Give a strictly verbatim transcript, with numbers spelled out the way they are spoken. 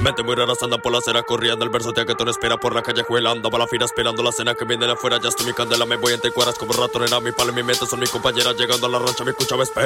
Mente muy raras andan por la acera corriendo. El verso te que tú no espera por la calle ando para la fila esperando la cena que viene de afuera. Ya estoy mi candela, me voy entre cuadras como rato. Nena, mi palo y mi mente son mis compañeras. Llegando a la rancha, me escuchaba espera.